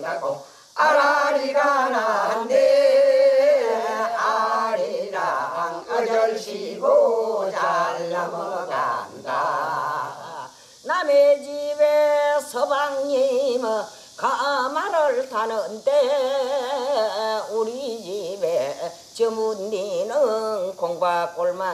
아라리가 난데 아리랑 어절시고 잘 넘어간다. 남의 집에 서방님은 가마를 타는데 우리 집에 저문니는 공박골만